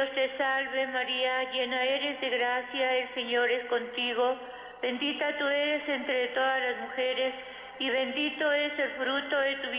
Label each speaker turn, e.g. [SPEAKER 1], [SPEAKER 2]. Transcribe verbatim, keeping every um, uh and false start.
[SPEAKER 1] Dios te salve María, llena eres de gracia, el Señor es contigo, bendita tú eres entre todas las mujeres, y bendito es el fruto de tu vientre.